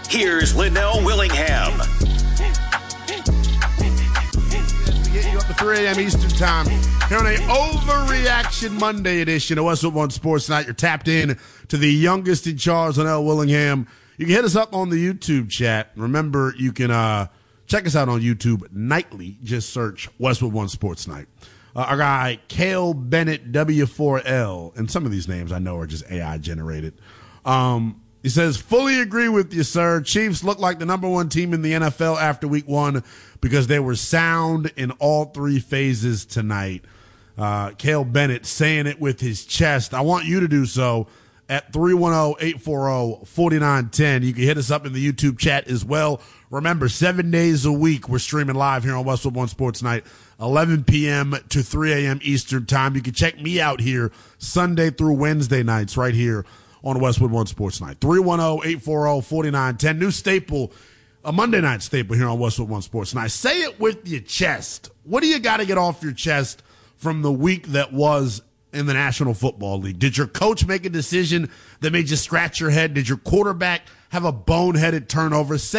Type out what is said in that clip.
Here's Linnell Willingham. To get you up to 3 a.m. Eastern Time here on a Overreaction Monday edition of Westwood One Sports Night. You're tapped in to the youngest in charge, Linnell Willingham. You can hit us up on the YouTube chat. Remember, you can check us out on YouTube nightly. Just search Westwood One Sports Night. Our guy, Cale Bennett, W4L, and some of these names I know are just AI generated. He says, fully agree with you, sir. Chiefs look like the number one team in the NFL after week 1 because they were sound in all 3 phases tonight. Cale Bennett saying it with his chest. I want you to do so at 310-840-4910. You can hit us up in the YouTube chat as well. Remember, 7 days a week, we're streaming live here on Westwood One Sports Night, 11 p.m. to 3 a.m. Eastern Time. You can check me out here Sunday through Wednesday nights right here on Westwood One Sports Night. 310-840-4910. New staple, a Monday night staple here on Westwood One Sports Night. Say it with your chest. What do you got to get off your chest from the week that was in the National Football League? Did your coach make a decision that made you scratch your head? Did your quarterback have a boneheaded turnover? Say